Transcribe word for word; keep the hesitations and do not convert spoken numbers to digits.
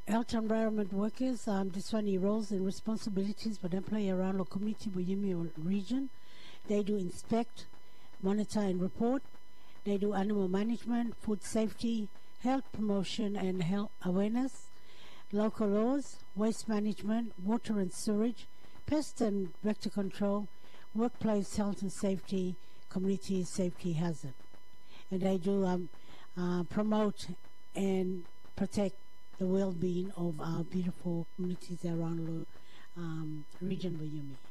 Health environment workers, um, define roles and responsibilities for them play around the community Buyumi region. They do inspect, monitor and report. They do animal management, food safety, health promotion and health awareness, local laws, waste management, water and sewage, pest and vector control, workplace health and safety, community safety hazard. And they do um, uh, promote and protect the well-being of our beautiful communities around the um, region Buyumi.